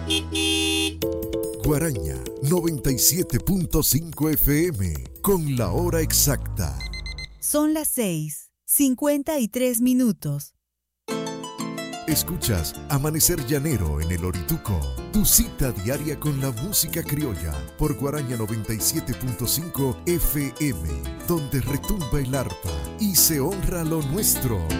Guaraña 97.5 FM con la hora exacta. Son las 6:53. Escuchas Amanecer Llanero en el Orituco, tu cita diaria con la música criolla por Guaraña 97.5 FM, donde retumba el arpa y se honra lo nuestro.